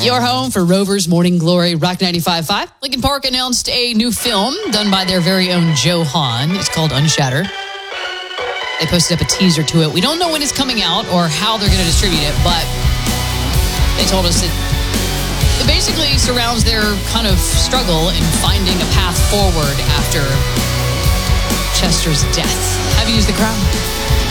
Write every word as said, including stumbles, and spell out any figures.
Your home for Rover's Morning Glory, Rock ninety-five point five. Linkin Park announced a new film done by their very own Joe Hahn. It's called Unshattered. They posted up a teaser to it. We don't know when it's coming out or how they're going to distribute it, but they told us that it basically surrounds their kind of struggle in finding a path forward after Chester's death. Have you used the crowd?